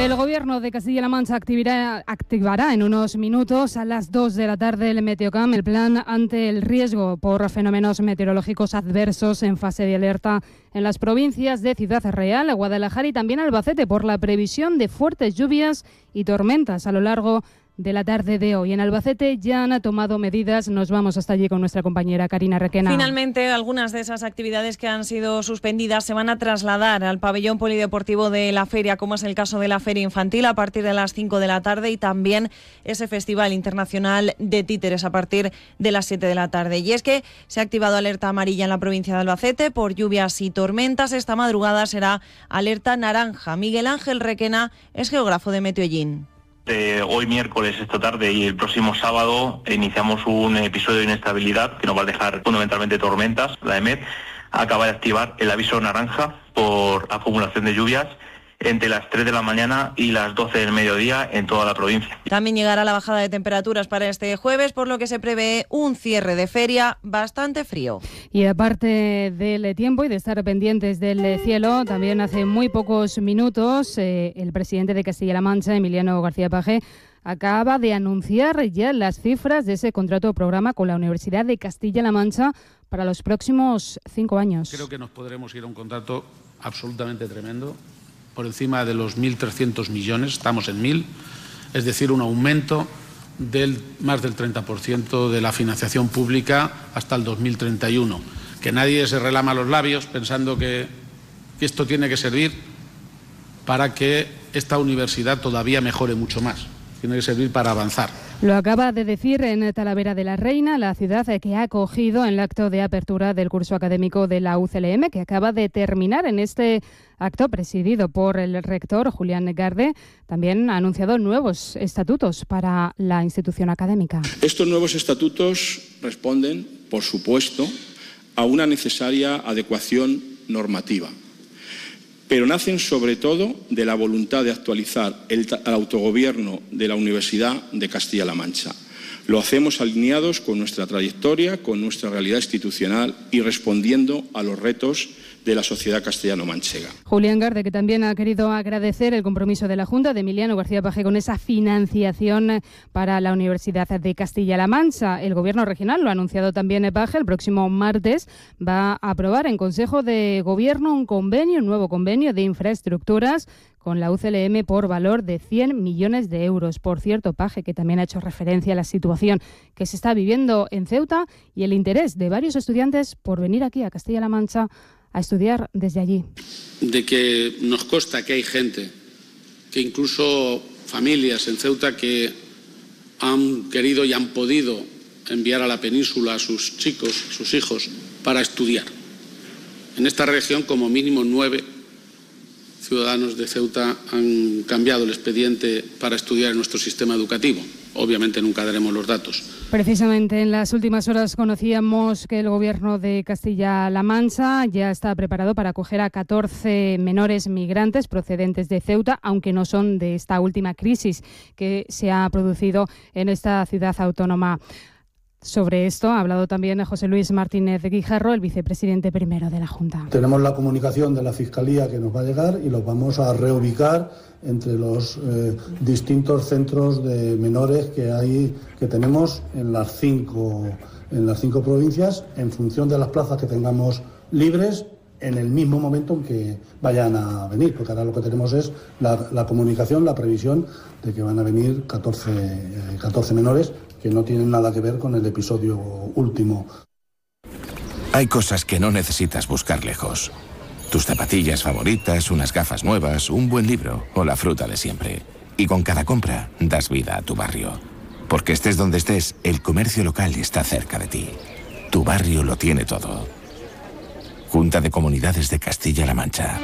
El Gobierno de Castilla-La Mancha activará en unos minutos a las 2 de la tarde el Meteocam, el plan ante el riesgo por fenómenos meteorológicos adversos en fase de alerta en las provincias de Ciudad Real, Guadalajara y también Albacete por la previsión de fuertes lluvias y tormentas a lo largo de la tarde de hoy. En Albacete ya han tomado medidas. Nos vamos hasta allí con nuestra compañera Karina Requena. Finalmente, algunas de esas actividades que han sido suspendidas se van a trasladar al pabellón polideportivo de la feria, como es el caso de la Feria Infantil, a partir de las 5 de la tarde y también ese Festival Internacional de Títeres a partir de las 7 de la tarde. Y es que se ha activado alerta amarilla en la provincia de Albacete por lluvias y tormentas. Esta madrugada será alerta naranja. Miguel Ángel Requena es geógrafo de Meteollín. Hoy miércoles, esta tarde y el próximo sábado iniciamos un episodio de inestabilidad que nos va a dejar fundamentalmente tormentas. La EMET acaba de activar el aviso naranja por acumulación de lluvias entre las 3 de la mañana y las 12 del mediodía en toda la provincia. También llegará la bajada de temperaturas para este jueves, por lo que se prevé un cierre de feria bastante frío. Y aparte del tiempo y de estar pendientes del cielo, también hace muy pocos minutos el presidente de Castilla-La Mancha, Emiliano García Paje, acaba de anunciar ya las cifras de ese contrato programa con la Universidad de Castilla-La Mancha para los próximos 5 años. Creo que nos podremos ir a un contrato absolutamente tremendo, por encima de los 1.300 millones, estamos en 1.000, es decir, un aumento del más del 30% de la financiación pública hasta el 2031. Que nadie se relama los labios pensando que esto tiene que servir para que esta universidad todavía mejore mucho más. Tiene que servir para avanzar. Lo acaba de decir en Talavera de la Reina, la ciudad que ha acogido en el acto de apertura del curso académico de la UCLM, que acaba de terminar. En este acto, presidido por el rector Julián Garde, también ha anunciado nuevos estatutos para la institución académica. Estos nuevos estatutos responden, por supuesto, a una necesaria adecuación normativa, pero nacen sobre todo de la voluntad de actualizar el autogobierno de la Universidad de Castilla-La Mancha. Lo hacemos alineados con nuestra trayectoria, con nuestra realidad institucional y respondiendo a los retos de la sociedad castellano-manchega. Julián Garde, que también ha querido agradecer el compromiso de la Junta de Emiliano García Paje con esa financiación para la Universidad de Castilla-La Mancha. El Gobierno regional lo ha anunciado también Paje. El próximo martes va a aprobar en Consejo de Gobierno un nuevo convenio de infraestructuras con la UCLM por valor de 100 millones de euros. Por cierto, Paje, que también ha hecho referencia a la situación que se está viviendo en Ceuta y el interés de varios estudiantes por venir aquí a Castilla-La Mancha a estudiar desde allí. De que nos consta que hay gente, que incluso familias en Ceuta que han querido y han podido enviar a la península a sus chicos, sus hijos, para estudiar. En esta región, como mínimo 9 ciudadanos de Ceuta han cambiado el expediente para estudiar en nuestro sistema educativo. Obviamente nunca daremos los datos. Precisamente en las últimas horas conocíamos que el Gobierno de Castilla-La Mancha ya está preparado para acoger a 14 menores migrantes procedentes de Ceuta, aunque no son de esta última crisis que se ha producido en esta ciudad autónoma. Sobre esto ha hablado también José Luis Martínez Guijarro, el vicepresidente primero de la Junta. Tenemos la comunicación de la Fiscalía que nos va a llegar y los vamos a reubicar entre los distintos centros de menores que tenemos en las cinco provincias, en función de las plazas que tengamos libres en el mismo momento en que vayan a venir, porque ahora lo que tenemos es la comunicación, la previsión de que van a venir 14 menores que no tienen nada que ver con el episodio último. Hay cosas que no necesitas buscar lejos. Tus zapatillas favoritas, unas gafas nuevas, un buen libro o la fruta de siempre. Y con cada compra das vida a tu barrio. Porque estés donde estés, el comercio local está cerca de ti. Tu barrio lo tiene todo. Junta de Comunidades de Castilla-La Mancha.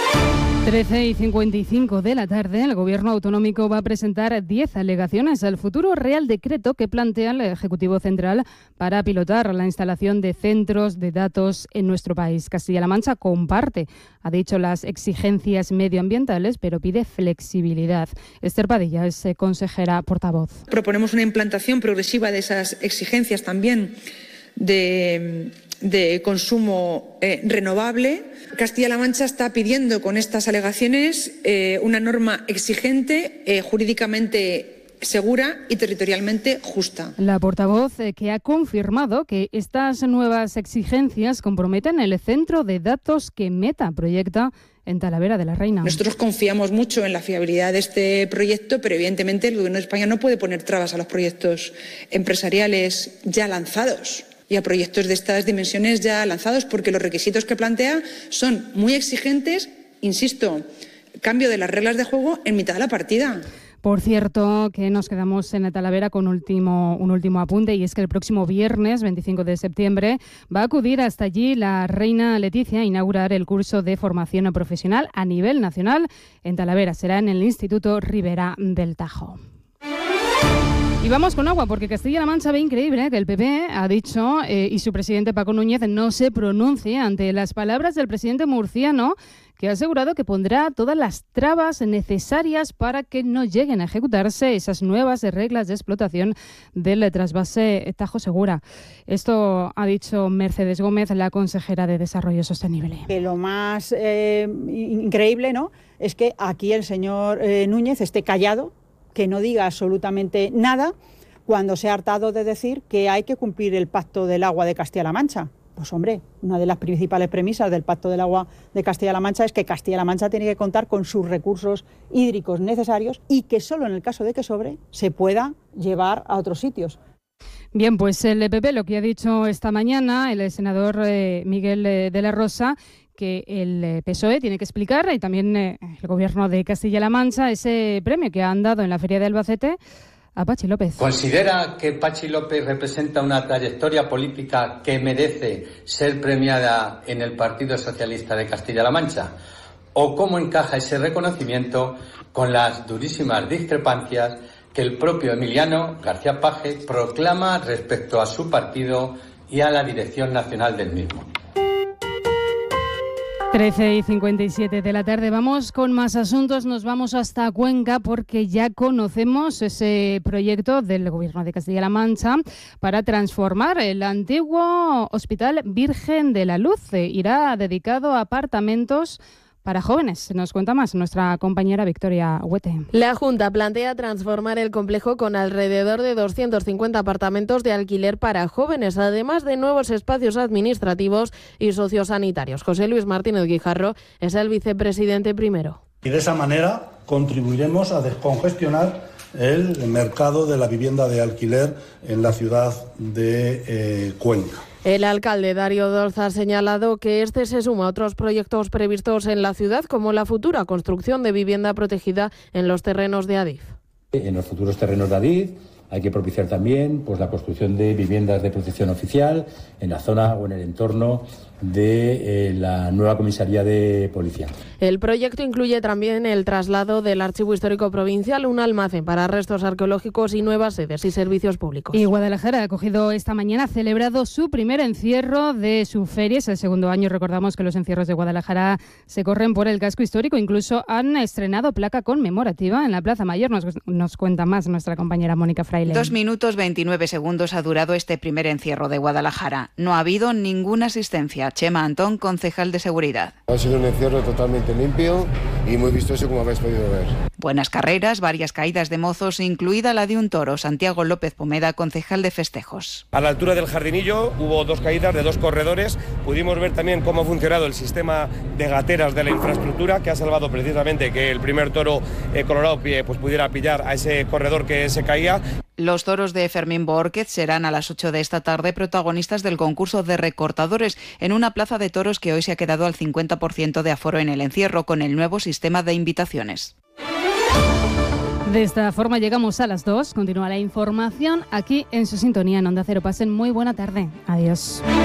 13:55 de la tarde, el Gobierno autonómico va a presentar 10 alegaciones al futuro Real Decreto que plantea el Ejecutivo Central para pilotar la instalación de centros de datos en nuestro país. Castilla-La Mancha comparte, ha dicho, las exigencias medioambientales, pero pide flexibilidad. Esther Padilla es consejera portavoz. Proponemos una implantación progresiva de esas exigencias también de de consumo renovable. Castilla-La Mancha está pidiendo con estas alegaciones una norma exigente, jurídicamente segura y territorialmente justa. La portavoz que ha confirmado que estas nuevas exigencias comprometen el centro de datos que Meta proyecta en Talavera de la Reina. Nosotros confiamos mucho en la fiabilidad de este proyecto, pero evidentemente el Gobierno de España no puede poner trabas a los proyectos empresariales ya lanzados y a proyectos de estas dimensiones ya lanzados, porque los requisitos que plantea son muy exigentes, insisto, cambio de las reglas de juego en mitad de la partida. Por cierto, que nos quedamos en Talavera con un último apunte, y es que el próximo viernes, 25 de septiembre, va a acudir hasta allí la reina Leticia a inaugurar el curso de formación profesional a nivel nacional en Talavera. Será en el Instituto Ribera del Tajo. Y vamos con agua, porque Castilla-La Mancha ve increíble que el PP ha dicho, y su presidente Paco Núñez no se pronuncie ante las palabras del presidente murciano, que ha asegurado que pondrá todas las trabas necesarias para que no lleguen a ejecutarse esas nuevas reglas de explotación del trasvase Tajo Segura. Esto ha dicho Mercedes Gómez, la consejera de Desarrollo Sostenible. Que lo más increíble, ¿no?, es que aquí el señor Núñez esté callado, que no diga absolutamente nada, cuando se ha hartado de decir que hay que cumplir el Pacto del Agua de Castilla-La Mancha. Pues hombre, una de las principales premisas del Pacto del Agua de Castilla-La Mancha es que Castilla-La Mancha tiene que contar con sus recursos hídricos necesarios y que solo en el caso de que sobre se pueda llevar a otros sitios. Bien, pues el PP lo que ha dicho esta mañana el senador Miguel de la Rosa, que el PSOE tiene que explicar, y también el Gobierno de Castilla-La Mancha, ese premio que han dado en la Feria de Albacete a Pachi López. ¿Considera que Pachi López representa una trayectoria política que merece ser premiada en el Partido Socialista de Castilla-La Mancha? ¿O cómo encaja ese reconocimiento con las durísimas discrepancias que el propio Emiliano García Paje proclama respecto a su partido y a la dirección nacional del mismo? 13:57 de la tarde. Vamos con más asuntos. Nos vamos hasta Cuenca porque ya conocemos ese proyecto del Gobierno de Castilla-La Mancha para transformar el antiguo Hospital Virgen de la Luz. Irá dedicado a apartamentos para jóvenes. Nos cuenta más nuestra compañera Victoria Huete. La Junta plantea transformar el complejo con alrededor de 250 apartamentos de alquiler para jóvenes, además de nuevos espacios administrativos y sociosanitarios. José Luis Martínez Guijarro es el vicepresidente primero. Y de esa manera contribuiremos a descongestionar el mercado de la vivienda de alquiler en la ciudad de Cuenca. El alcalde Darío Dorza ha señalado que este se suma a otros proyectos previstos en la ciudad, como la futura construcción de vivienda protegida en los terrenos de Adif. En los futuros terrenos de Adif hay que propiciar también la construcción de viviendas de protección oficial en la zona o en el entorno de la nueva comisaría de policía. El proyecto incluye también el traslado del Archivo Histórico Provincial, un almacén para restos arqueológicos y nuevas sedes y servicios públicos. Y Guadalajara ha acogido esta mañana, ha celebrado su primer encierro de su feria. Es el segundo año. Recordamos que los encierros de Guadalajara se corren por el casco histórico. Incluso han estrenado placa conmemorativa en la Plaza Mayor. Nos cuenta más nuestra compañera Mónica Fraile. 2 minutos 29 segundos ha durado este primer encierro de Guadalajara. No ha habido ninguna asistencia. Chema Antón, concejal de Seguridad. Ha sido un encierro totalmente limpio y muy vistoso, como habéis podido ver. Buenas carreras, varias caídas de mozos, incluida la de un toro. Santiago López Pomeda, concejal de Festejos. A la altura del Jardinillo hubo 2 caídas de 2 corredores. Pudimos ver también cómo ha funcionado el sistema de gateras de la infraestructura, que ha salvado precisamente que el primer toro colorado pudiera pillar a ese corredor que se caía. Los toros de Fermín Bórquez serán a las 8 de esta tarde protagonistas del concurso de recortadores en una plaza de toros que hoy se ha quedado al 50% de aforo en el encierro con el nuevo sistema de invitaciones. De esta forma llegamos a las 2. Continúa la información aquí en su sintonía en Onda Cero. Pasen muy buena tarde. Adiós.